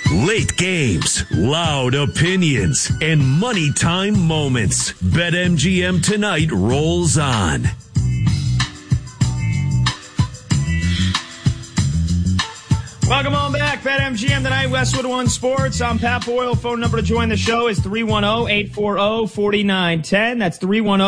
Late games, loud opinions, and money time moments. BetMGM tonight rolls on. Welcome on back. BetMGM tonight, Westwood One Sports. I'm Pat Boyle. Phone number to join the show is 310-840-4910. That's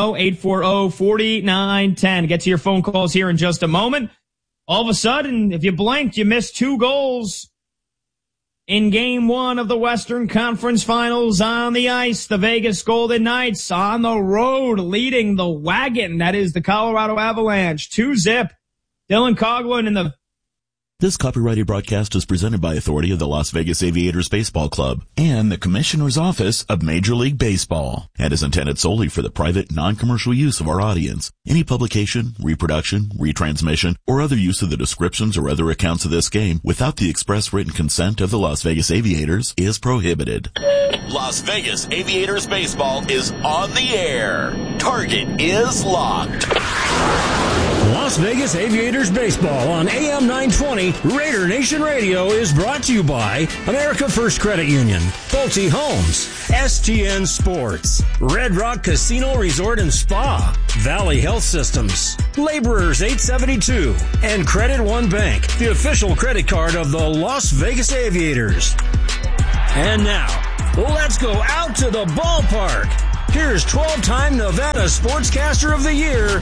310-840-4910. Get to your phone calls here in just a moment. All of a sudden, if you blinked, you missed 2 goals in Game 1 of the Western Conference Finals on the ice. The Vegas Golden Knights on the road leading the wagon. That is the Colorado Avalanche. 2-0. Dylan Coughlin in the... This copyrighted broadcast is presented by authority of the Las Vegas Aviators Baseball Club and the Commissioner's Office of Major League Baseball and is intended solely for the private, non-commercial use of our audience. Any publication, reproduction, retransmission, or other use of the descriptions or other accounts of this game without the express written consent of the Las Vegas Aviators is prohibited. Las Vegas Aviators Baseball is on the air. Target is locked. Las Vegas Aviators Baseball on AM 920 Raider Nation Radio is brought to you by America First Credit Union, Pulte Homes, STN Sports, Red Rock Casino Resort and Spa, Valley Health Systems, Laborers 872, and Credit One Bank, the official credit card of the Las Vegas Aviators. And now, let's go out to the ballpark. Here's 12-time Nevada Sportscaster of the Year,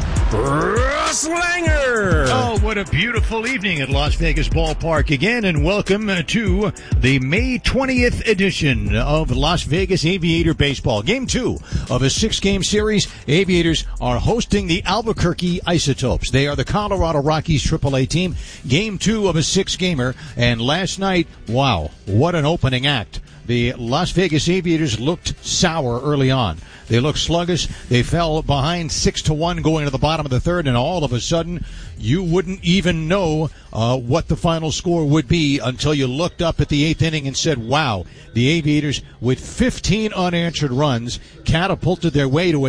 Russ Langer. Oh, what a beautiful evening at Las Vegas Ballpark again, and welcome to the May 20th edition of Las Vegas Aviator Baseball. Game 2 of a 6-game series. Aviators are hosting the Albuquerque Isotopes. They are the Colorado Rockies AAA team. Game 2 of a 6-gamer, and last night, wow, what an opening act. The Las Vegas Aviators looked sour early on. They looked sluggish. They fell behind 6-1 going to the bottom of the third, and all of a sudden, you wouldn't even know what the final score would be until you looked up at the 8th inning and said, wow, the Aviators, with 15 unanswered runs, catapulted their way to a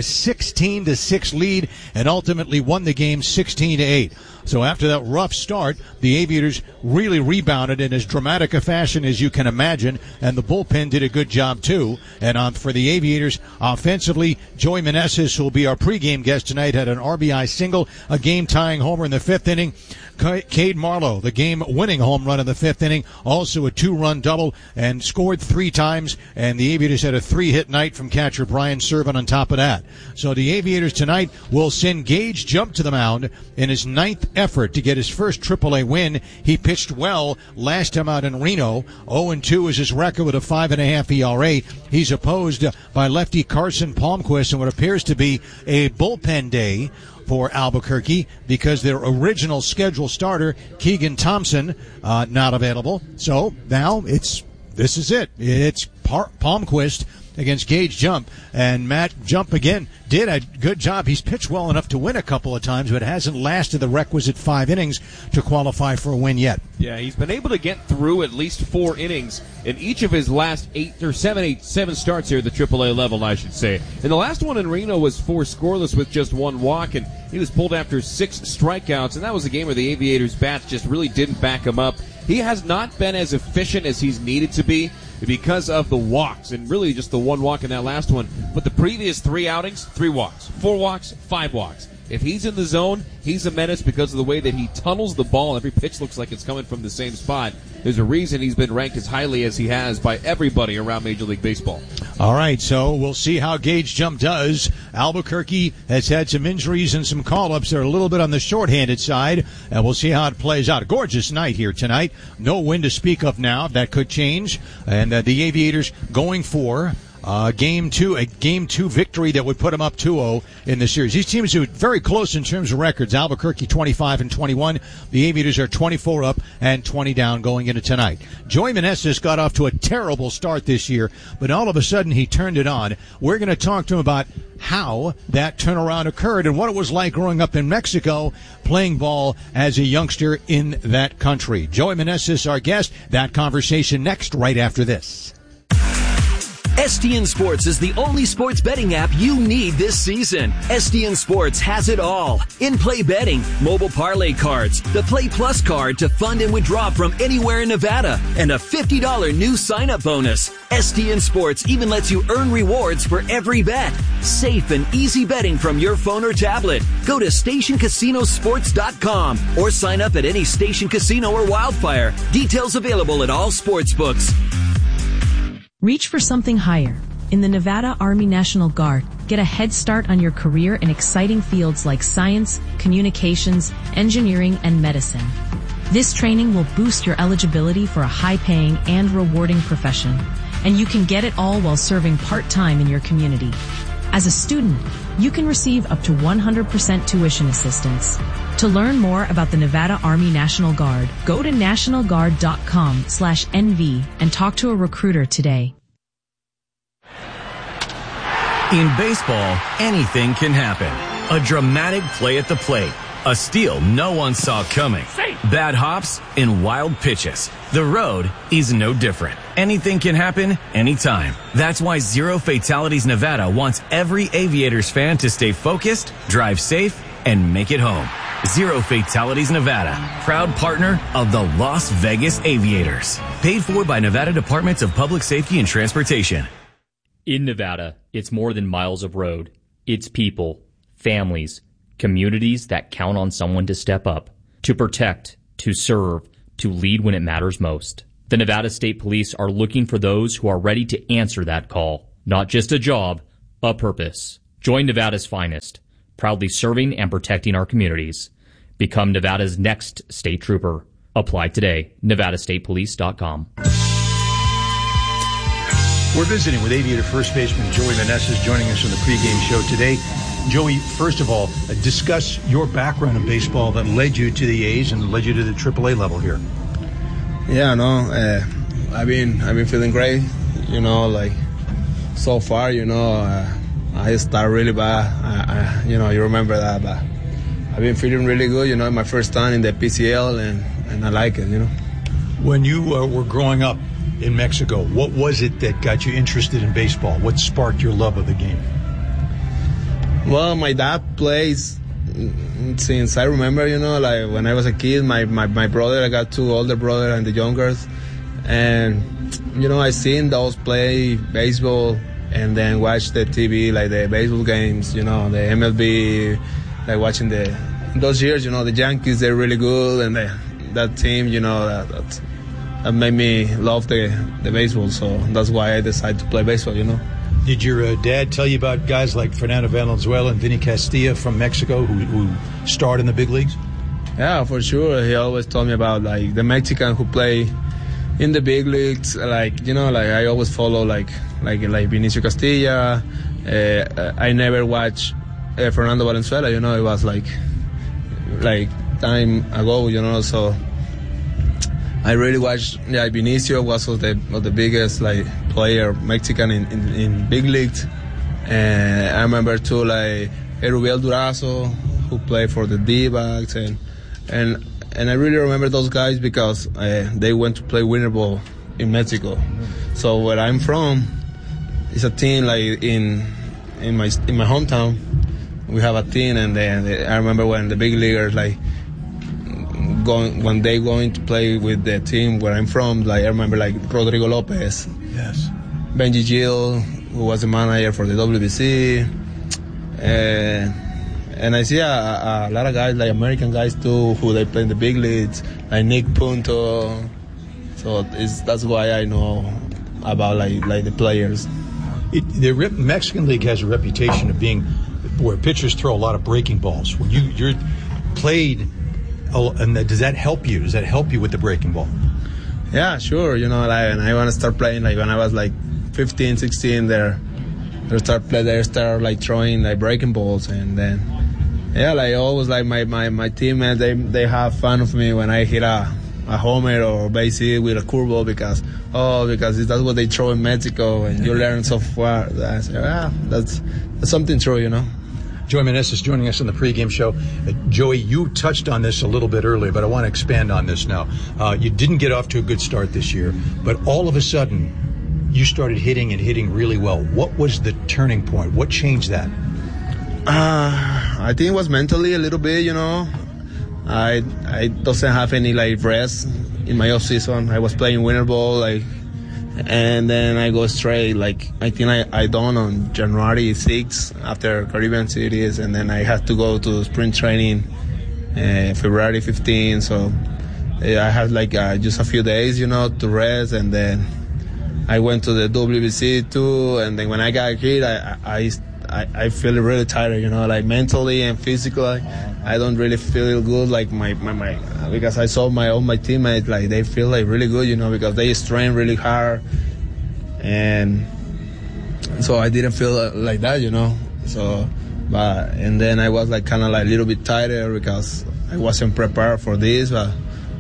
16-6 lead and ultimately won the game 16-8. So after that rough start, the Aviators really rebounded in as dramatic a fashion as you can imagine, and the bullpen did a good job too. And for the Aviators, offensively, Joey Meneses, who will be our pregame guest tonight, had an RBI single, a game-tying homer in the 5th inning. Cade Marlowe, the game-winning home run in the 5th inning, also a 2-run double, and scored 3 times, and the Aviators had a 3-hit night from catcher Brian Servan on top of that. So the Aviators tonight will send Gage Jump to the mound in his 9th effort to get his first AAA win. He pitched well last time out in Reno. 0-2 is his record with a 5.5 ERA. He's opposed by lefty Carson Palmquist in what appears to be a bullpen day for Albuquerque because their original scheduled starter, Keegan Thompson, not available. So now this is it. It's Palmquist against Gage Jump, and Matt Jump again did a good job. He's pitched well enough to win a couple of times, but hasn't lasted the requisite 5 innings to qualify for a win yet. Yeah, he's been able to get through at least 4 innings in each of his last 7 starts here at the AAA level, I should say. And the last one in Reno was 4 scoreless with just 1 walk, and he was pulled after 6 strikeouts, and that was a game where the Aviators' bats just really didn't back him up. He has not been as efficient as he's needed to be because of the walks, and really just the 1 walk in that last one. But the previous 3 outings, 3 walks, 4 walks, 5 walks. If he's in the zone, he's a menace because of the way that he tunnels the ball. Every pitch looks like it's coming from the same spot. There's a reason he's been ranked as highly as he has by everybody around Major League Baseball. All right, so we'll see how Gage Jump does. Albuquerque has had some injuries and some call-ups. They're a little bit on the short-handed side, and we'll see how it plays out. A gorgeous night here tonight. No wind to speak of now. That could change. And the Aviators going for a Game 2 victory that would put them up 2-0 in the series. These teams are very close in terms of records. Albuquerque 25-21. The Aviators are 24 up and 20 down going into tonight. Joey Meneses got off to a terrible start this year, but all of a sudden he turned it on. We're going to talk to him about how that turnaround occurred and what it was like growing up in Mexico playing ball as a youngster in that country. Joey Meneses, our guest. That conversation next, right after this. STN Sports is the only sports betting app you need this season. STN Sports has it all. In-play betting, mobile parlay cards, the Play Plus card to fund and withdraw from anywhere in Nevada, and a $50 new sign-up bonus. STN Sports even lets you earn rewards for every bet. Safe and easy betting from your phone or tablet. Go to StationCasinoSports.com or sign up at any Station Casino or Wildfire. Details available at all sportsbooks. Reach for something higher. In the Nevada Army National Guard, get a head start on your career in exciting fields like science, communications, engineering, and medicine. This training will boost your eligibility for a high-paying and rewarding profession, and you can get it all while serving part-time in your community. As a student, you can receive up to 100% tuition assistance. To learn more about the Nevada Army National Guard, go to nationalguard.com/NV and talk to a recruiter today. In baseball, anything can happen. A dramatic play at the plate. A steal no one saw coming. Bad hops and wild pitches. The road is no different. Anything can happen anytime. That's why Zero Fatalities Nevada wants every Aviators fan to stay focused, drive safe, and make it home. Zero Fatalities Nevada, proud partner of the Las Vegas Aviators. Paid for by Nevada Departments of Public Safety and Transportation. In Nevada, it's more than miles of road. It's people, families, communities that count on someone to step up, to protect, to serve, to lead when it matters most. The Nevada State Police are looking for those who are ready to answer that call. Not just a job, a purpose. Join Nevada's finest, proudly serving and protecting our communities. Become Nevada's next state trooper. Apply today. NevadaStatePolice.com. We're visiting with Aviator first baseman Joey Meneses, joining us on the pregame show today. Joey, first of all, discuss your background in baseball that led you to the A's and led you to the AAA level here. Yeah, no, I've been feeling great. You know, like so far, you know, I started really bad. You know, you remember that, but I've been feeling really good. You know, my first time in the PCL, and I like it. You know. When you were growing up in Mexico, what was it that got you interested in baseball? What sparked your love of the game? Well, my dad plays since I remember, you know, like when I was a kid, my brother, I got two older brothers and the youngest. And, you know, I seen those play baseball and then watch the TV, like the baseball games, you know, the MLB, like watching those years, you know, the Yankees, they're really good. And that team, you know, that made me love the baseball. So that's why I decided to play baseball, you know. Did your dad tell you about guys like Fernando Valenzuela and Vinny Castilla from Mexico who starred in the big leagues? Yeah, for sure. He always told me about like the Mexican who play in the big leagues. Like, you know, like I always follow like Vinicio Castilla. I never watched Fernando Valenzuela. You know, it was like time ago. You know, so I really watched. Yeah, Vinicio was the biggest like player Mexican in big leagues, and I remember too like Erubiel Durazo who played for the D-backs, and I really remember those guys because they went to play winter ball in Mexico. So where I'm from, it's a team like in my hometown. We have a team, and I remember when the big leaguers like. When they going to play with the team where I'm from, like I remember like Rodrigo Lopez, yes, Benji Gil, who was the manager for the WBC, and I see a lot of guys, like American guys too, who they play in the big leagues, like Nick Punto. So that's why I know about like the players. The Mexican League has a reputation of being where pitchers throw a lot of breaking balls. When you're played. And does that help you? Does that help you with the breaking ball? Yeah, sure. You know, like, and I want to start playing, like, when I was, like, 15, 16, they start like, throwing, like, breaking balls. And then, yeah, like, always, like, my teammates, they have fun of me when I hit a homer or base hit with a curveball because that's what they throw in Mexico, and you learn so far. That's something true, you know. Joey Meneses is joining us on the pregame show. Joey, you touched on this a little bit earlier, but I want to expand on this now. You didn't get off to a good start this year, but all of a sudden, you started hitting really well. What was the turning point? What changed that? I think it was mentally a little bit, I doesn't have any rest in my off season. I was playing winter ball, and then I go straight. I think I done on January 6th after Caribbean Series, and then I had to go to spring training February 15th. So I had just a few days, to rest, and then I went to the WBC too. And then when I got here, I feel really tired, mentally and physically. I don't really feel good, because I saw all my teammates, they feel really good, because they train really hard, and so I didn't feel like that, So, and then I was kind of a little bit tired because I wasn't prepared for this, but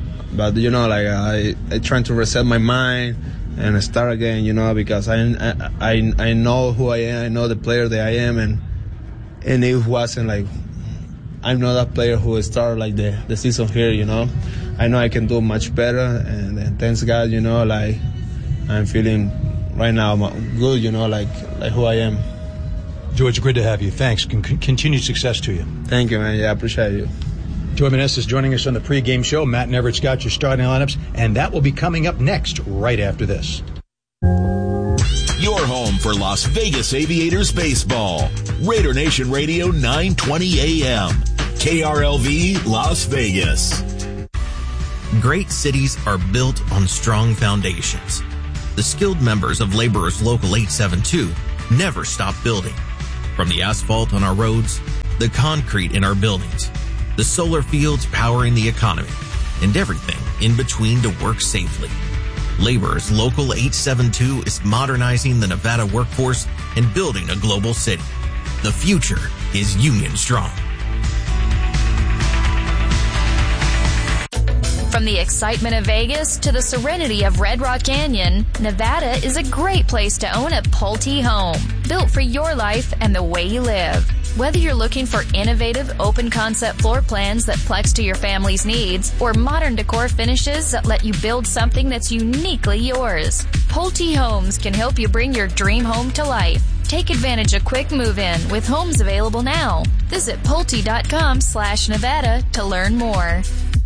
I trying to reset my mind and start again, because I know who I am, I know the player that I am, and it wasn't I'm not a player who started the season here, I know I can do much better, and thanks God, I'm feeling right now good, who I am. George, good to have you. Thanks. Continued success to you. Thank you, man. Yeah, I appreciate you. Joey Meneses is joining us on the pregame show. Matt and Everett Scott, your starting lineups, and that will be coming up next, right after this. Your home for Las Vegas Aviators baseball. Raider Nation Radio 920 AM. KRLV Las Vegas. Great cities are built on strong foundations. The skilled members of Laborers Local 872 never stop building. From the asphalt on our roads, the concrete in our buildings, the solar fields powering the economy, and everything in between to work safely. Laborers Local 872 is modernizing the Nevada workforce and building a global city. The future is Union Strong. From the excitement of Vegas to the serenity of Red Rock Canyon, Nevada is a great place to own a Pulte home, built for your life and the way you live. Whether you're looking for innovative, open-concept floor plans that flex to your family's needs, or modern decor finishes that let you build something that's uniquely yours, Pulte Homes can help you bring your dream home to life. Take advantage of quick move-in with homes available now. Visit Pulte.com/Nevada to learn more.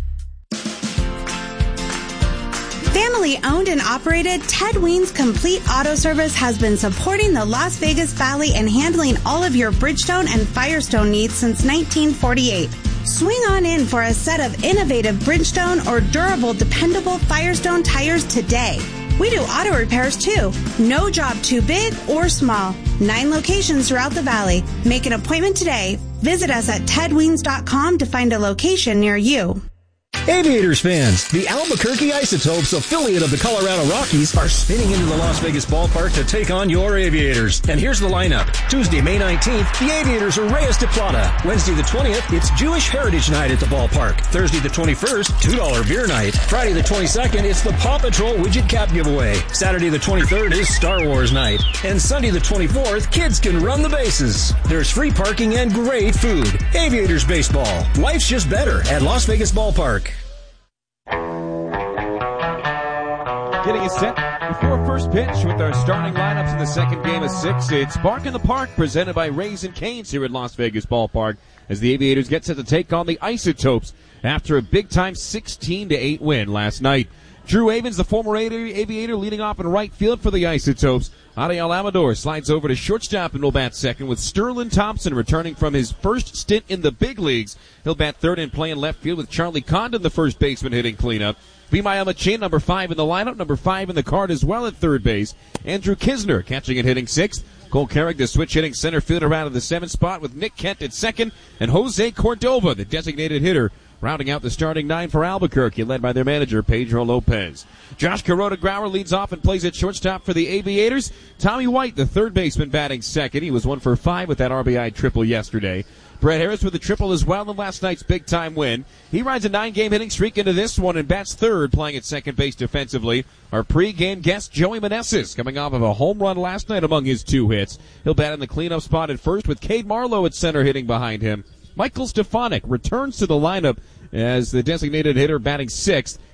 Family owned and operated, Ted Ween's Complete Auto Service has been supporting the Las Vegas Valley and handling all of your Bridgestone and Firestone needs since 1948. Swing on in for a set of innovative Bridgestone or durable, dependable Firestone tires today. We do auto repairs too. No job too big or small. 9 locations throughout the valley. Make an appointment today. Visit us at tedweens.com to find a location near you. Aviators fans, the Albuquerque Isotopes, affiliate of the Colorado Rockies, are spinning into the Las Vegas ballpark to take on your Aviators. And here's the lineup. Tuesday, May 19th, the Aviators are Reyes de Plata. Wednesday the 20th, it's Jewish Heritage Night at the ballpark. Thursday the 21st, $2 beer night. Friday the 22nd, it's the Paw Patrol widget cap giveaway. Saturday the 23rd is Star Wars night. And Sunday the 24th, kids can run the bases. There's free parking and great food. Aviators baseball. Life's just better at Las Vegas Ballpark. Getting us set before first pitch with our starting lineups in the second game of 6. It's Bark in the Park presented by Raising Cane's here at Las Vegas Ballpark as the Aviators get set to take on the Isotopes after a big-time 16-8 win last night. Drew Avens, the former Aviator, leading off in right field for the Isotopes. Ariel Amador slides over to shortstop and will bat second, with Sterling Thompson returning from his first stint in the big leagues. He'll bat third and play in left field with Charlie Condon, the first baseman, hitting cleanup. Vimael Machin, number 5 in the lineup, number 5 in the card as well at third base. Andrew Kisner catching and hitting sixth. Cole Carrick, the switch hitting center fielder, out of the 7th spot with Nick Kent at second, and Jose Cordova, the designated hitter, rounding out the starting 9 for Albuquerque, led by their manager, Pedro Lopez. Josh Kuroda-Grauer leads off and plays at shortstop for the Aviators. Tommy White, the third baseman, batting second. He was 1 for 5 with that RBI triple yesterday. Brett Harris with a triple as well in last night's big-time win. He rides a 9-game hitting streak into this one and bats third, playing at second base defensively. Our pre-game guest, Joey Meneses, coming off of a home run last night among his 2 hits. He'll bat in the cleanup spot at first with Cade Marlowe at center hitting behind him. Michael Stefanik returns to the lineup as the designated hitter batting sixth.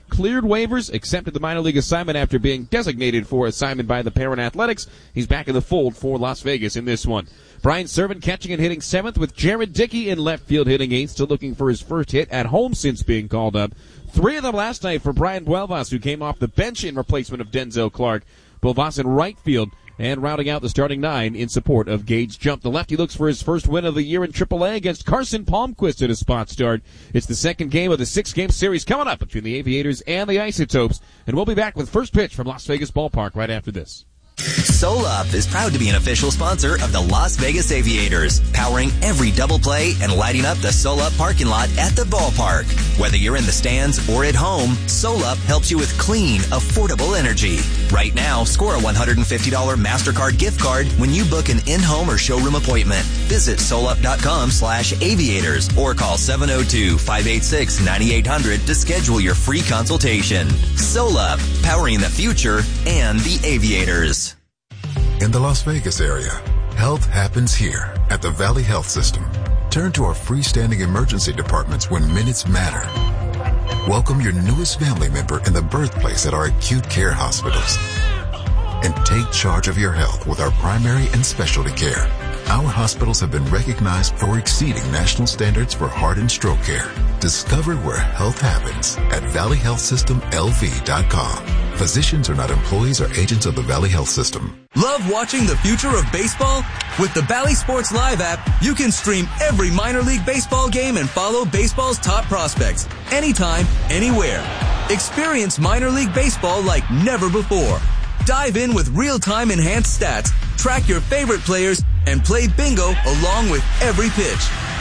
cleared waivers, accepted the minor league assignment after being designated for assignment by the Parent Athletics. He's back in the fold for Las Vegas in this one. Brian Servant catching and hitting 7th with Jared Dickey in left field hitting 8th, still looking for his first hit at home since being called up. 3 of them last night for Brian Buelvas, who came off the bench in replacement of Denzel Clark. Buelvas in right field and rounding out the starting 9 in support of Gage Jump. The lefty looks for his first win of the year in AAA against Carson Palmquist at a spot start. It's the second game of the 6-game series coming up between the Aviators and the Isotopes, and we'll be back with first pitch from Las Vegas Ballpark right after this. SolUp is proud to be an official sponsor of the Las Vegas Aviators, powering every double play and lighting up the SolUp parking lot at the ballpark. Whether you're in the stands or at home, SolUp helps you with clean, affordable energy. Right now, score a $150 MasterCard gift card when you book an in-home or showroom appointment. Visit solup.com/aviators or call 702-586-9800 to schedule your free consultation. SolUp, powering the future and the Aviators. In the Las Vegas area, health happens here at the Valley Health System. Turn to our freestanding emergency departments when minutes matter. Welcome your newest family member in the birthplace at our acute care hospitals. And take charge of your health with our primary and specialty care. Our hospitals have been recognized for exceeding national standards for heart and stroke care. Discover where health happens at valleyhealthsystemlv.com. Physicians are not employees or agents of the Valley Health System. Love watching the future of baseball? With the Bally Sports Live app, you can stream every minor league baseball game and follow baseball's top prospects anytime, anywhere. Experience minor league baseball like never before. Dive in with real-time enhanced stats, track your favorite players, and play bingo along with every pitch.